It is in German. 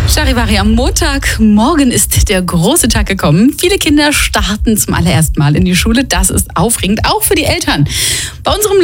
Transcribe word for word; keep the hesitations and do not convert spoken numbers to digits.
Charivari, am Montagmorgen ist der große Tag gekommen. Viele Kinder starten zum allerersten Mal in die Schule. Das ist aufregend, auch für die Eltern. Bei unserem